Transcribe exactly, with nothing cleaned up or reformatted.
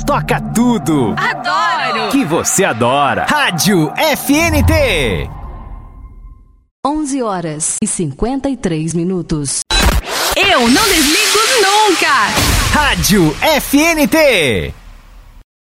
toca tudo. Adoro! Que você adora. Rádio F N T. onze horas e cinquenta e três minutos. Eu não desligo nunca. Rádio F N T.